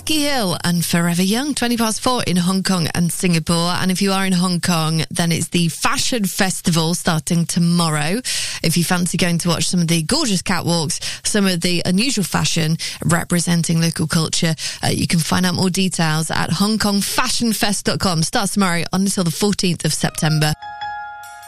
Becky Hill and Forever Young, 4:20 in Hong Kong and Singapore. And if you are in Hong Kong, then it's the Fashion Festival starting tomorrow. If you fancy going to watch some of the gorgeous catwalks, some of the unusual fashion representing local culture, you can find out more details at hongkongfashionfest.com. Starts tomorrow on until the 14th of September.